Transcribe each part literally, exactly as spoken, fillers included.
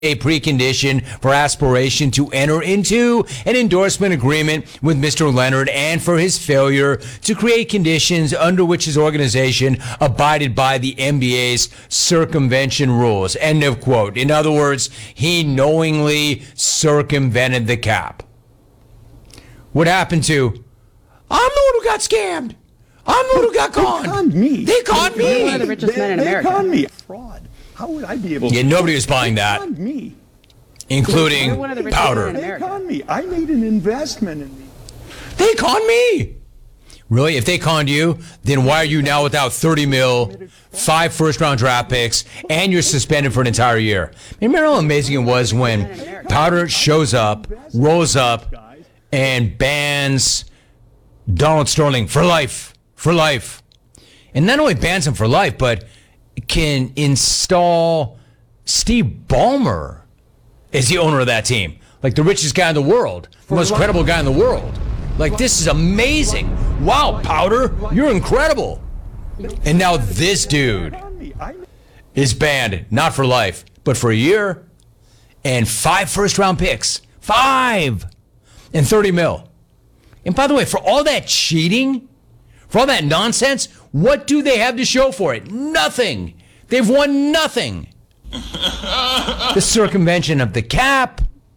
a precondition for aspiration to enter into an endorsement agreement with Mister Leonard and for his failure to create conditions under which his organization abided by the N B A's circumvention rules. End of quote. In other words, he knowingly circumvented the cap. What happened to, I'm the one who got scammed. I'm the one who got conned. They conned me. They conned me. You're one of the richest men in They America. conned me. Fraud. How would I be able to? Yeah, nobody was buying They that, conned me. including You're one of the richest men Powder. in They America. conned me. I made an investment in me. They conned me. Really? If they conned you, then why are you now without thirty mil, five first-round draft picks, and you're suspended for an entire year? Remember how amazing it was when Powder shows up, rolls up, and bans Donald Sterling for life, for life. And not only bans him for life, but can install Steve Ballmer as the owner of that team. Like the richest guy in the world, the most credible guy in the world. Like, this is amazing. Wow, Powder, you're incredible. And now this dude is banned, not for life, but for a year, and five first-round picks. Five! And thirty mil. And by the way, for all that cheating, for all that nonsense, what do they have to show for it? Nothing. They've won nothing. The circumvention of the cap,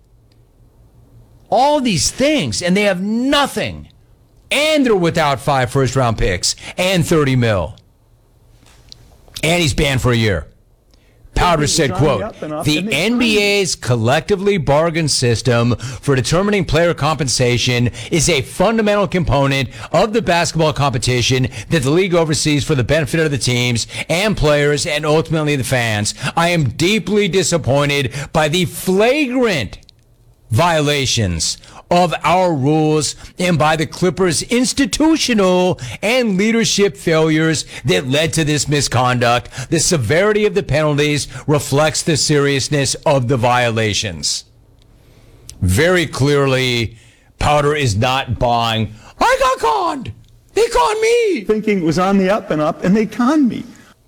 all these things, and they have nothing. And they're without five first-round picks and thirty mil. And he's banned for a year. Powder said, quote, the N B A's collectively bargained system for determining player compensation is a fundamental component of the basketball competition that the league oversees for the benefit of the teams and players and ultimately the fans. I am deeply disappointed by the flagrant violations of our rules and by the Clippers' institutional and leadership failures that led to this misconduct. The severity of the penalties reflects the seriousness of the violations. Very clearly, Powder is not buying, I got conned. They conned me. Thinking it was on the up and up, and they conned me.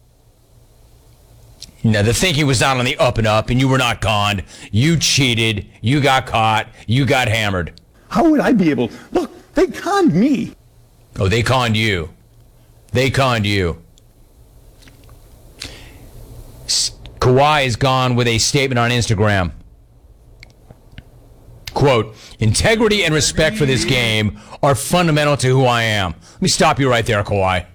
No, the thinking was not on the up and up, and you were not conned. You cheated. You got caught. You got hammered. How would I be able? Look, they conned me. Oh, they conned you. They conned you. S- Kawhi is gone with a statement on Instagram. Quote, integrity and respect for this game are fundamental to who I am. Let me stop you right there, Kawhi.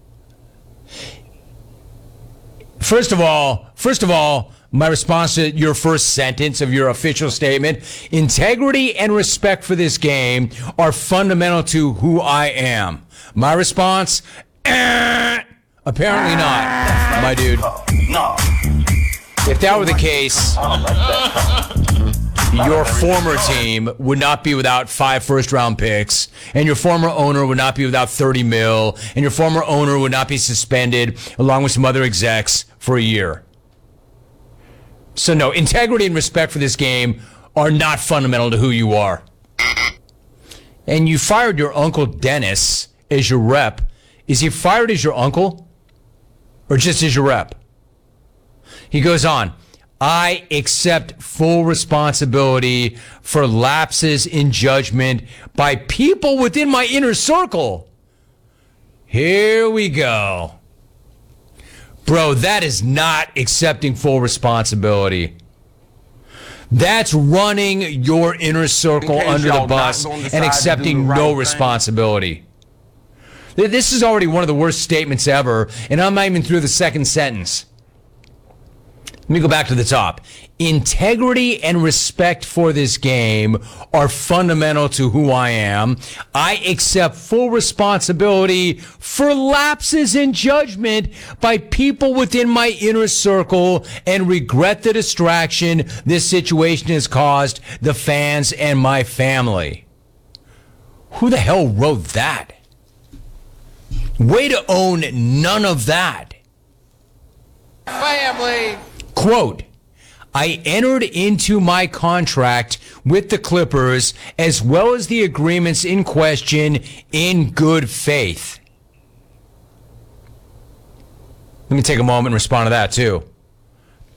First of all, first of all, my response to your first sentence of your official statement, integrity and respect for this game are fundamental to who I am. My response, eh, apparently not, my dude. If that were the case, your former team would not be without five first-round picks, and your former owner would not be without thirty mil, and your former owner would not be suspended, along with some other execs, for a year. So no, integrity and respect for this game are not fundamental to who you are. And you fired your uncle Dennis as your rep. Is he fired as your uncle or just as your rep? He goes on, I accept full responsibility for lapses in judgment by people within my inner circle. Here we go. Bro, that is not accepting full responsibility. That's running your inner circle under the bus and accepting no responsibility. This is already one of the worst statements ever, and I'm not even through the second sentence. Let me go back to the top. Integrity and respect for this game are fundamental to who I am. I accept full responsibility for lapses in judgment by people within my inner circle and regret the distraction this situation has caused the fans and my family. Who the hell wrote that? Way to own none of that. Family. Quote, I entered into my contract with the Clippers as well as the agreements in question in good faith. Let me take a moment and respond to that too.